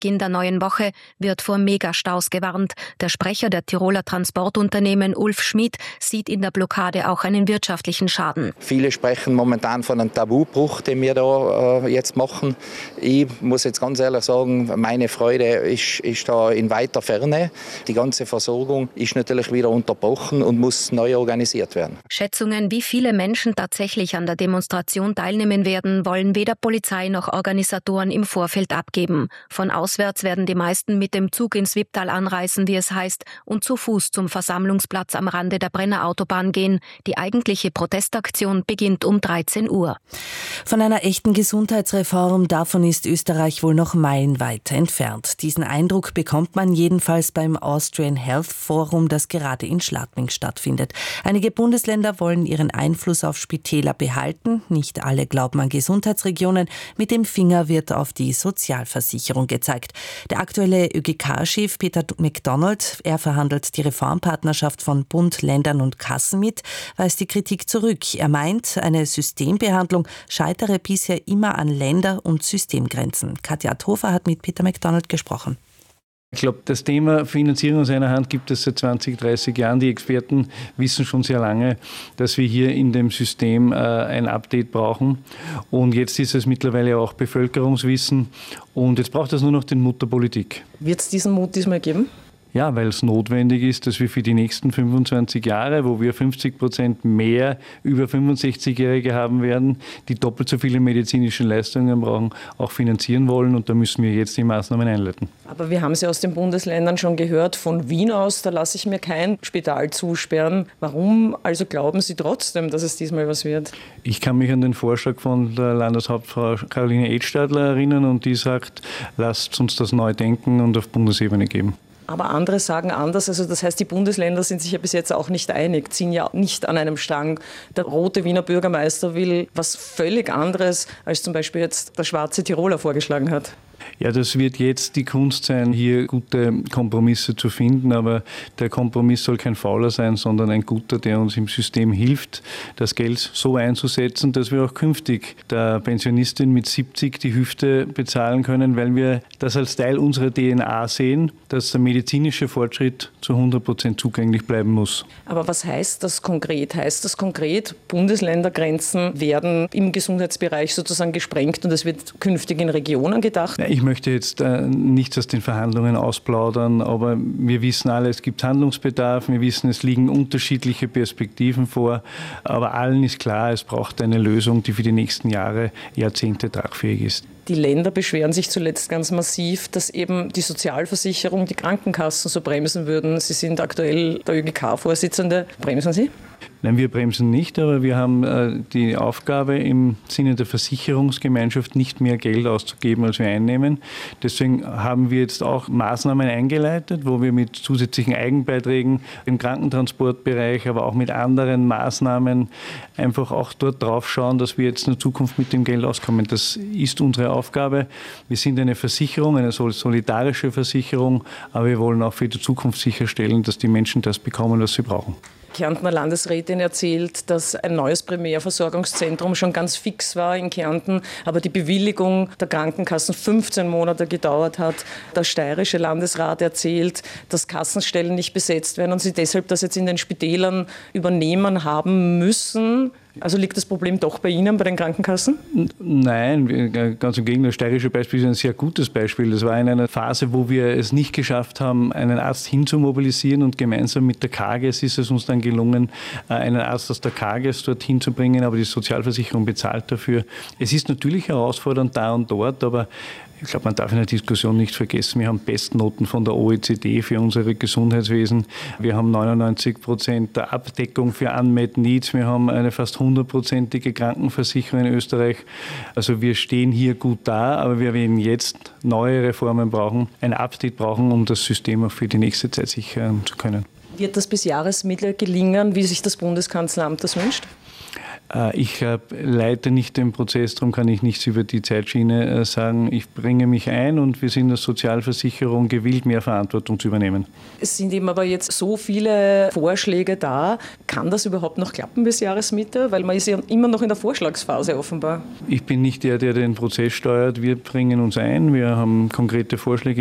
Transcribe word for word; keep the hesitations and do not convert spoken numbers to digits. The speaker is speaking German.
Beginn der neuen Woche wird vor Megastaus gewarnt. Der Sprecher der Tiroler Transportunternehmen, Ulf Schmid, sieht in der Blockade auch einen wirtschaftlichen Schaden. Viele sprechen momentan von einem Tabubruch, den wir da äh, jetzt machen. Ich muss jetzt ganz ehrlich sagen, meine Freude ist, ist da in weiter Ferne. Die ganze Versorgung ist natürlich wieder unterbrochen und muss neu organisiert werden. Schätzungen, wie viele Menschen tatsächlich an der Demonstration teilnehmen werden, wollen weder Polizei noch Organisatoren im Vorfeld abgeben. Von auswärts werden die meisten mit dem Zug ins Wipptal anreisen, wie es heißt, und zu Fuß zum Versammlungsplatz am Rande der Brenner Autobahn gehen. Die eigentliche Protestaktion beginnt um dreizehn Uhr. Von einer echten Gesundheitsreform, davon ist Österreich wohl noch meilenweit entfernt. Diesen Eindruck bekommt man jedenfalls beim Austrian Health Forum, das gerade in Schladming stattfindet. Einige Bundesländer wollen ihren Einfluss auf Spitäler behalten. Nicht alle glauben an Gesundheitsregionen. Mit dem Finger wird auf die Sozialversicherung gezeigt. Der aktuelle Ö G K-Chef Peter MacDonald, er verhandelt die Reformpartnerschaft von Bund, Ländern und Kassen mit, weist die Kritik zurück. Er meint, eine Systembehandlung scheitere bisher immer an Länder- und Systemgrenzen. Katja Adhofer hat mit Peter MacDonald gesprochen. Ich glaube, das Thema Finanzierung aus einer Hand gibt es seit zwanzig, dreißig Jahren. Die Experten wissen schon sehr lange, dass wir hier in dem System äh, ein Update brauchen. Und jetzt ist es mittlerweile auch Bevölkerungswissen. Und jetzt braucht es nur noch den Mut der Politik. Wird es diesen Mut diesmal geben? Ja, weil es notwendig ist, dass wir für die nächsten fünfundzwanzig Jahre, wo wir fünfzig Prozent mehr über fünfundsechzigjährige haben werden, die doppelt so viele medizinische Leistungen brauchen, auch finanzieren wollen. Und da müssen wir jetzt die Maßnahmen einleiten. Aber wir haben es ja aus den Bundesländern schon gehört, von Wien aus, da lasse ich mir kein Spital zusperren. Warum also glauben Sie trotzdem, dass es diesmal was wird? Ich kann mich an den Vorschlag von der Landeshauptfrau Caroline Edstadler erinnern und die sagt, lasst uns das neu denken und auf Bundesebene geben. Aber andere sagen anders. Also das heißt, die Bundesländer sind sich ja bis jetzt auch nicht einig, ziehen ja nicht an einem Strang. Der rote Wiener Bürgermeister will was völlig anderes, als zum Beispiel jetzt der schwarze Tiroler vorgeschlagen hat. Ja, das wird jetzt die Kunst sein, hier gute Kompromisse zu finden. Aber der Kompromiss soll kein fauler sein, sondern ein guter, der uns im System hilft, das Geld so einzusetzen, dass wir auch künftig der Pensionistin mit siebzig die Hüfte bezahlen können, weil wir das als Teil unserer D N A sehen, dass der medizinische Fortschritt zu hundert Prozent zugänglich bleiben muss. Aber was heißt das konkret? Heißt das konkret, Bundesländergrenzen werden im Gesundheitsbereich sozusagen gesprengt und es wird künftig in Regionen gedacht? Ich möchte jetzt äh, nichts aus den Verhandlungen ausplaudern, aber wir wissen alle, es gibt Handlungsbedarf, wir wissen, es liegen unterschiedliche Perspektiven vor, aber allen ist klar, es braucht eine Lösung, die für die nächsten Jahre, Jahrzehnte tragfähig ist. Die Länder beschweren sich zuletzt ganz massiv, dass eben die Sozialversicherung, die Krankenkassen so bremsen würden. Sie sind aktuell der Ö G K-Vorsitzende. Bremsen Sie? Nein, wir bremsen nicht, aber wir haben äh, die Aufgabe im Sinne der Versicherungsgemeinschaft nicht mehr Geld auszugeben, als wir einnehmen. Deswegen haben wir jetzt auch Maßnahmen eingeleitet, wo wir mit zusätzlichen Eigenbeiträgen im Krankentransportbereich, aber auch mit anderen Maßnahmen einfach auch dort drauf schauen, dass wir jetzt in der Zukunft mit dem Geld auskommen. Das ist unsere Aufgabe. Wir sind eine Versicherung, eine solidarische Versicherung, aber wir wollen auch für die Zukunft sicherstellen, dass die Menschen das bekommen, was sie brauchen. Kärntner Landesrätin erzählt, dass ein neues Primärversorgungszentrum schon ganz fix war in Kärnten, aber die Bewilligung der Krankenkassen fünfzehn Monate gedauert hat. Der steirische Landesrat erzählt, dass Kassenstellen nicht besetzt werden und sie deshalb das jetzt in den Spitälern übernehmen haben müssen. Also liegt das Problem doch bei Ihnen, bei den Krankenkassen? Nein, ganz im Gegenteil. Das steirische Beispiel ist ein sehr gutes Beispiel. Das war in einer Phase, wo wir es nicht geschafft haben, einen Arzt hinzumobilisieren und gemeinsam mit der K A G E S ist es uns dann gelungen, einen Arzt aus der K A G E S dorthin zu bringen, aber die Sozialversicherung bezahlt dafür. Es ist natürlich herausfordernd da und dort, aber ich glaube, man darf in der Diskussion nicht vergessen, wir haben Bestnoten von der O E C D für unser Gesundheitswesen. Wir haben neunundneunzig Prozent der Abdeckung für Unmet Needs. Wir haben eine fast hundertprozentige Krankenversicherung in Österreich. Also wir stehen hier gut da, aber wir werden jetzt neue Reformen brauchen, ein Update brauchen, um das System auch für die nächste Zeit sichern zu können. Wird das bis Jahresmitte gelingen, wie sich das Bundeskanzleramt das wünscht? Ich leite nicht den Prozess, darum kann ich nichts über die Zeitschiene sagen. Ich bringe mich ein und wir sind als Sozialversicherung gewillt, mehr Verantwortung zu übernehmen. Es sind eben aber jetzt so viele Vorschläge da. Kann das überhaupt noch klappen bis Jahresmitte? Weil man ist ja immer noch in der Vorschlagsphase offenbar. Ich bin nicht der, der den Prozess steuert. Wir bringen uns ein. Wir haben konkrete Vorschläge